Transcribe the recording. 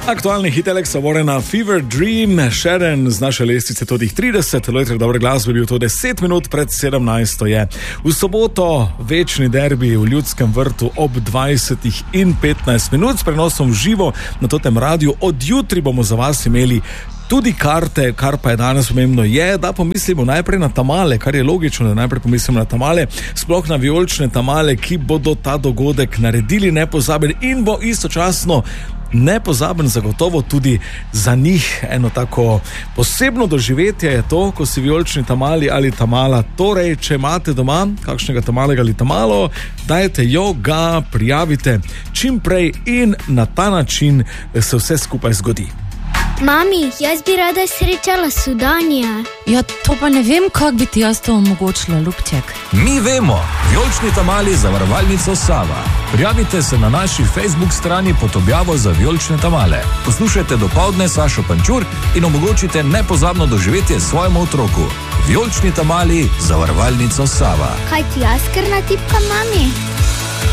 Aktualni hit Alexa Warrena Fever Dream, Sharon z naše lestvice tudi 30, lojtrek dobre glasbe bil to 10 minut pred 17. je. V soboto večni derbi v Ljudskem vrtu ob 20 in 15 minut s prenosom v živo na totem radiju. Od jutri bomo za vas imeli tudi karte, kar pa je danes pomembno je, da pomislimo najprej na tamale, kar je logično, da najprej pomislimo na tamale, sploh na vijolične tamale, ki bodo ta dogodek naredili nepozaben in bo istočasno nepozaben zagotovo tudi za njih. Eno tako posebno doživetje je to, ko si vijolični tamali ali tamala. Torej, če imate doma kakšnega tamalega ali tamalo, dajte jo, ga prijavite čim prej in na ta način se vse skupaj zgodi. Mami, jaz bi rada srečala Sudanija. Ja, to pa ne vem, kako bi ti jaz to omogočila, ljubček. Mi vemo, vijolični tamali zavarovalnico Sava. Prijavite se na naši Facebook strani pod objavo za vijolične tamale. Poslušajte dopoldne Sašo Pančur in omogočite nepozabno doživetje svojemu otroku. Vijolični tamali zavarovalnico Sava. Kaj ti jaz kar natipkam, mami?